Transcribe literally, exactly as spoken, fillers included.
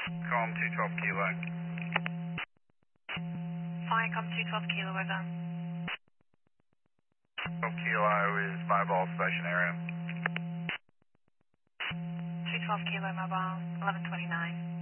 Com two twelve kilo. Firecom two twelve kilo, over. twelve kilo is mobile station area. two twelve kilo mobile, eleven twenty-nine.